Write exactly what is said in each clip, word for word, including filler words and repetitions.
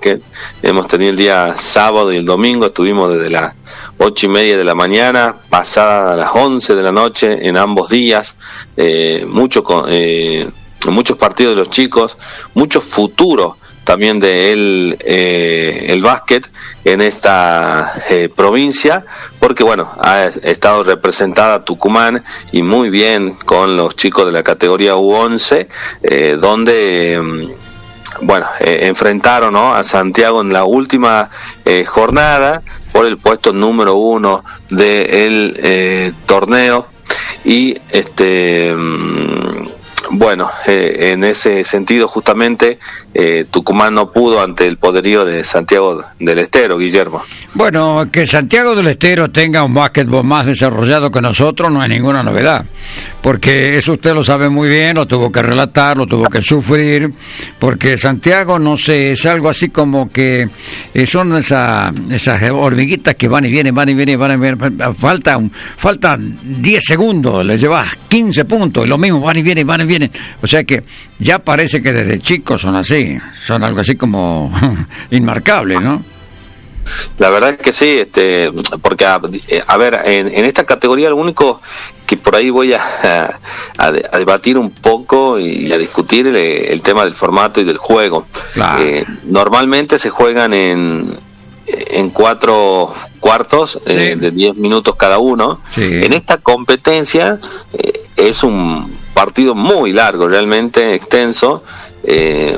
básquet. Hemos tenido el día sábado y el domingo, estuvimos desde las ocho y media de la mañana, pasada a las once de la noche en ambos días, eh, mucho, eh, muchos partidos de los chicos, mucho futuro también de el, eh, el básquet en esta eh, provincia, porque bueno, ha estado representada Tucumán y muy bien con los chicos de la categoría U once, eh, donde eh, bueno, eh, enfrentaron, ¿no?, a Santiago en la última eh, jornada por el puesto número uno del eh, torneo, y este bueno, eh, en ese sentido justamente eh, Tucumán no pudo ante el poderío de Santiago del Estero, Guillermo. Bueno, que Santiago del Estero tenga un básquetbol más desarrollado que nosotros no es ninguna novedad, porque eso usted lo sabe muy bien, lo tuvo que relatar, lo tuvo que sufrir, porque Santiago, no sé, es algo así como que eh, son esa, esas hormiguitas que van y vienen, van y vienen, van y vienen, faltan, faltan diez segundos, les llevas quince puntos, lo mismo, van y vienen, van y vienen, o sea que ya parece que desde chicos son así, son algo así como inmarcables, ¿no? La verdad es que sí, este, porque a, a ver, en, en esta categoría lo único que por ahí voy a, a, a debatir un poco y a discutir el, el tema del formato y del juego. Claro. Eh, normalmente se juegan en, en cuatro cuartos eh, sí. de diez minutos cada uno. Sí. En esta competencia eh, es un partido muy largo, realmente extenso. Eh,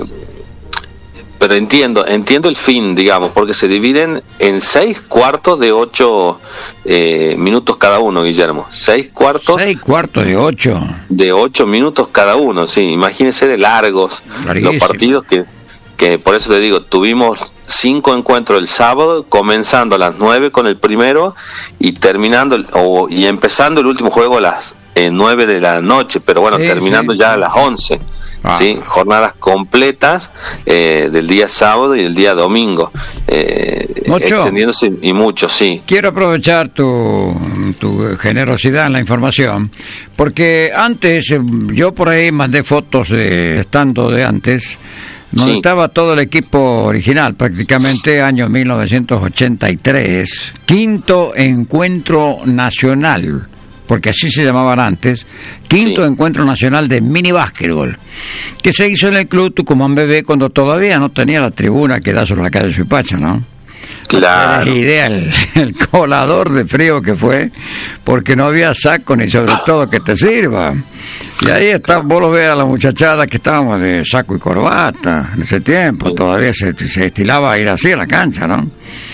pero entiendo, entiendo el fin, digamos, porque se dividen en seis cuartos de ocho eh, minutos cada uno, Guillermo. Seis cuartos. Seis cuartos de ocho. De ocho minutos cada uno, sí. Imagínense de largos Larguísimo. Los partidos que, que, por eso te digo, tuvimos cinco encuentros el sábado, comenzando a las nueve con el primero y terminando, el, o, y empezando el último juego a las eh, nueve de la noche, pero bueno, sí, terminando sí, ya sí. a las once. Ah. Sí, jornadas completas eh, del día sábado y del día domingo, eh, extendiéndose y mucho, sí. Quiero aprovechar tu, tu generosidad en la información, porque antes, yo por ahí mandé fotos de estando de antes, donde sí. estaba todo el equipo original, prácticamente año mil novecientos ochenta y tres, quinto encuentro nacional, porque así se llamaban antes, quinto sí. encuentro nacional de mini básquetbol, que se hizo en el Club Tucumán Bebé cuando todavía no tenía la tribuna que da sobre la calle Suipacha, ¿no? Claro. La idea, el, el colador de frío que fue, porque no había saco ni sobre todo que te sirva. Y ahí está, vos lo ves a la muchachada que estábamos de saco y corbata en ese tiempo, todavía se, se estilaba ir así a la cancha, ¿no?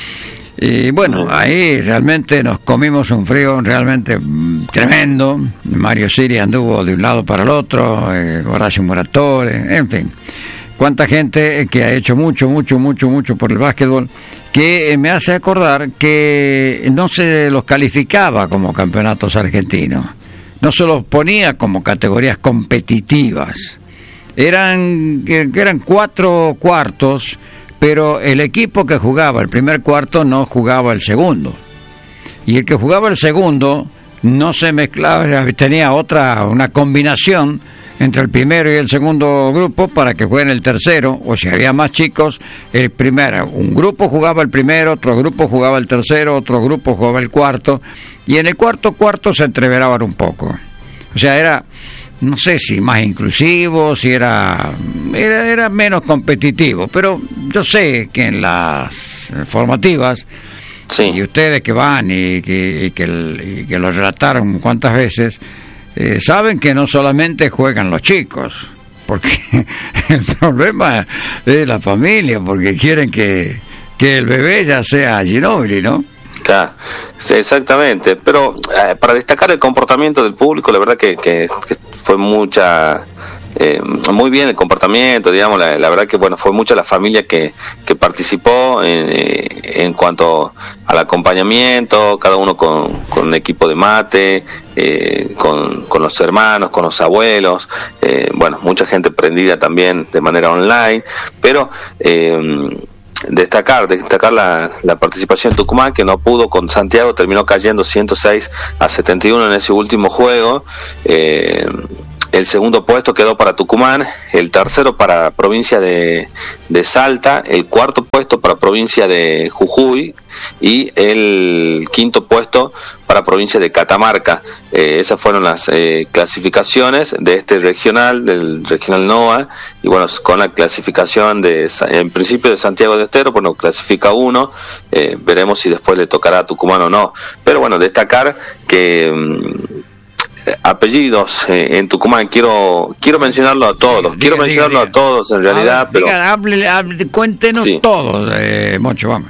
Y bueno, ahí realmente nos comimos un frío realmente tremendo. Mario Siri anduvo de un lado para el otro, eh, Horacio Muratore, en fin. Cuánta gente que ha hecho mucho, mucho, mucho, mucho por el básquetbol, que me hace acordar que no se los calificaba como campeonatos argentinos, no se los ponía como categorías competitivas. Eran, eran cuatro cuartos, pero el equipo que jugaba el primer cuarto no jugaba el segundo, y el que jugaba el segundo no se mezclaba, tenía otra, una combinación entre el primero y el segundo grupo para que jueguen el tercero, o si había más chicos, el primero, un grupo jugaba el primero, otro grupo jugaba el tercero, otro grupo jugaba el cuarto, y en el cuarto cuarto se entreveraban un poco, o sea, era, no sé si más inclusivo, si era, era, era menos competitivo, pero yo sé que en las formativas, sí. y ustedes que van y que, y que, y que lo relataron cuántas veces, eh, saben que no solamente juegan los chicos, porque el problema es la familia, porque quieren que, que el bebé ya sea Ginóbili, ¿no? Claro, sí, exactamente, pero eh, para destacar el comportamiento del público, la verdad que, que, que fue mucha, eh, muy bien el comportamiento, digamos, la, la verdad que bueno, fue mucha la familia que, que participó en, en cuanto al acompañamiento, cada uno con, con un equipo de mate, eh, con, con los hermanos, con los abuelos, eh, bueno, mucha gente prendida también de manera online, pero eh, destacar destacar la, la participación de Tucumán, que no pudo con Santiago, terminó cayendo ciento seis a setenta y uno en ese último juego, eh, el segundo puesto quedó para Tucumán, el tercero para provincia de, de Salta, el cuarto puesto para provincia de Jujuy y el quinto puesto para provincia de Catamarca. Eh, esas fueron las eh, clasificaciones de este regional, del regional NOA, y bueno, con la clasificación de, en principio de Santiago del Estero, bueno, clasifica uno, eh, veremos si después le tocará a Tucumán o no, pero bueno, destacar que mmm, apellidos eh, en Tucumán, quiero quiero mencionarlo a todos, diga, quiero diga, mencionarlo diga. a todos en realidad, ver, pero diga, hable, hable, cuéntenos sí. todos, eh, Moncho, vamos.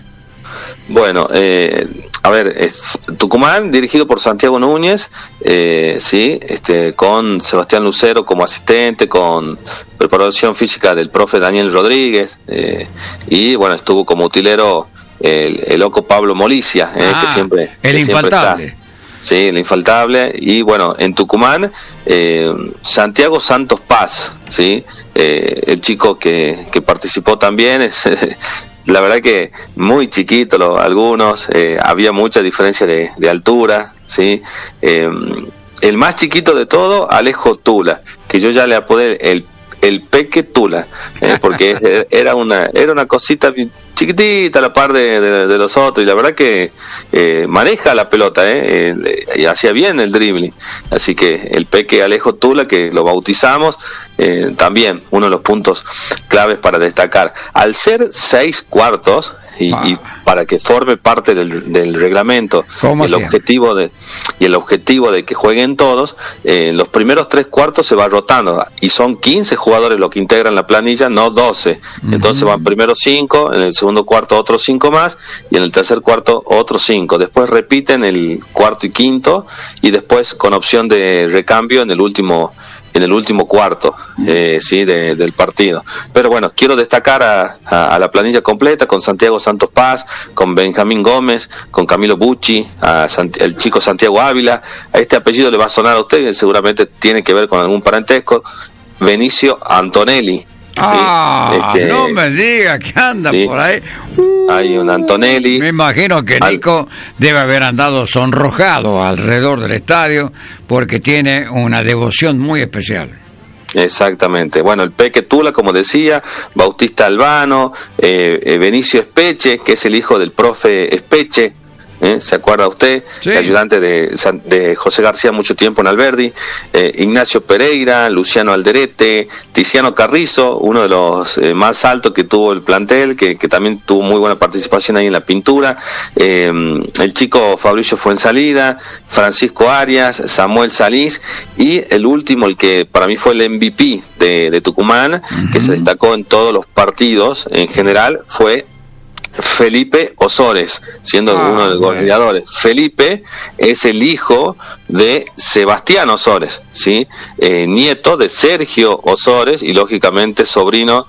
Bueno, eh, a ver, es Tucumán, dirigido por Santiago Núñez, eh, sí, este, con Sebastián Lucero como asistente, con preparación física del profe Daniel Rodríguez, eh, y bueno, estuvo como utilero el, el loco Pablo Molicia, eh, ah, que siempre, el que infaltable. Siempre está. Sí, el infaltable. Y bueno, en Tucumán, eh, Santiago Santos Paz, sí, eh, el chico que, que participó también, es, la verdad que muy chiquito lo, algunos, eh, había mucha diferencia de, de altura, sí. Eh, el más chiquito de todo, Alejo Tula, que yo ya le apodé el el Peque Tula, eh, porque era una era una cosita chiquitita a la par de, de, de los otros, y la verdad que eh, maneja la pelota, eh, eh, y hacía bien el dribbling, así que el Peque Alejo Tula, que lo bautizamos, eh, también uno de los puntos claves para destacar. Al ser seis cuartos, y, ah. y para que forme parte del, del reglamento, el siempre? objetivo de y el objetivo de que jueguen todos, eh, en los primeros tres cuartos se va rotando, y son quince jugadores los que integran la planilla, no doce. Uh-huh. Entonces van primero cinco, en el segundo cuarto otros cinco más, y en el tercer cuarto otros cinco. Después repiten el cuarto y quinto, y después con opción de recambio en el último en el último cuarto, eh, sí, de, del partido. Pero bueno, quiero destacar a, a, a la planilla completa, con Santiago Santos Paz, con Benjamín Gómez, con Camilo Bucci, a Sant- el chico Santiago Ávila. A este apellido le va a sonar a usted, seguramente tiene que ver con algún parentesco, Benicio Antonelli. Ah, sí, este, no me diga que anda sí, por ahí. Uh, hay un Antonelli. Me imagino que Nico al... debe haber andado sonrojado alrededor del estadio, porque tiene una devoción muy especial. Exactamente. Bueno, el Peque Tula, como decía, Bautista Albano, eh, eh, Benicio Espeche, que es el hijo del profe Espeche. ¿Eh? ¿Se acuerda usted? Sí. El ayudante de, de José García mucho tiempo en Alberdi, eh, Ignacio Pereira, Luciano Alderete, Tiziano Carrizo, uno de los eh, más altos que tuvo el plantel, que, que también tuvo muy buena participación ahí en la pintura, eh, el chico Fabricio Fuensalida, Francisco Arias, Samuel Salís, y el último, el que para mí fue el M V P de, de Tucumán, uh-huh. que se destacó en todos los partidos en general, fue Felipe Osores, siendo ah, uno de los goleadores. Bueno. Felipe es el hijo de Sebastián Osores, ¿sí? Eh, nieto de Sergio Osores, y lógicamente sobrino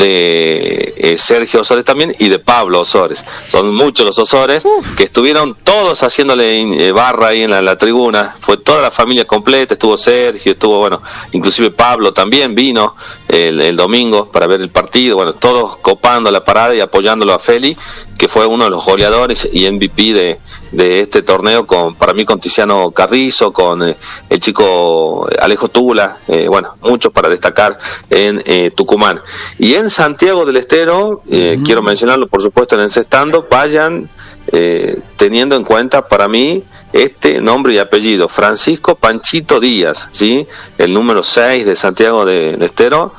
de eh, Sergio Osores también, y de Pablo Osores. Son muchos los Osores, Uf. que estuvieron todos haciéndole eh, barra ahí en la, la tribuna. Fue toda la familia completa, estuvo Sergio, estuvo, bueno, inclusive Pablo también vino el, el domingo para ver el partido, bueno, todos copando la parada y apoyándolo a Feli, que fue uno de los goleadores y M V P de, de este torneo, con para mí con Tiziano Carrizo, con eh, el chico Alejo Tula, eh, bueno, muchos para destacar en eh, Tucumán. Y en Santiago del Estero, eh, uh-huh. quiero mencionarlo por supuesto en Encestando, vayan eh, teniendo en cuenta para mí este nombre y apellido, Francisco Panchito Díaz, ¿sí? El número seis de Santiago del Estero.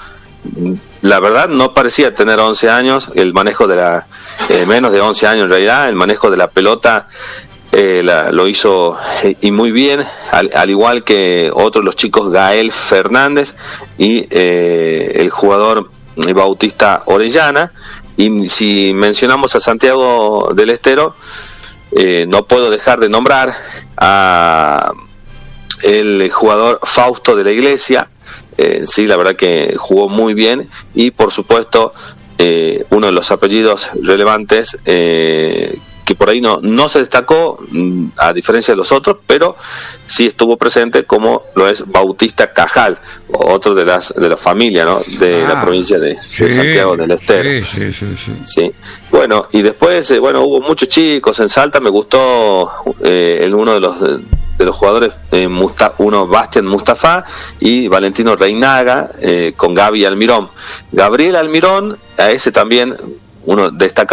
La verdad no parecía tener once años, el manejo de la, eh, menos de once años en realidad, el manejo de la pelota eh, la, lo hizo eh, y muy bien, al, al igual que otros los chicos Gael Fernández y eh, el jugador Bautista Orellana. Y si mencionamos a Santiago del Estero, eh, no puedo dejar de nombrar a el jugador Fausto de la Iglesia. Eh, sí, la verdad que jugó muy bien, y por supuesto eh, uno de los apellidos relevantes eh, que por ahí no no se destacó a diferencia de los otros, pero sí estuvo presente, como lo es Bautista Cajal, otro de las de la familia, ¿no? de ah, la provincia de, sí, de Santiago del Estero. Sí, sí, sí, sí. Sí. Bueno, y después eh, bueno, hubo muchos chicos en Salta. Me gustó eh, el uno de los de los jugadores, eh, Musta, uno Bastián Mustafa y Valentino Reinaga, eh, con Gaby Almirón. Gabriel Almirón, a ese también uno destaca